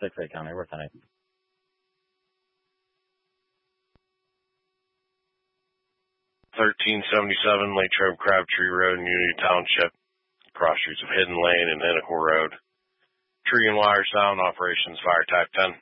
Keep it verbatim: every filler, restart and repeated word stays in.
six eight County. We're tonight. thirteen seventy-seven Latrobe Crabtree Road, Unity Township, cross streets of Hidden Lane and Pinnacle Road. Tree and wire sound operations, fire type ten.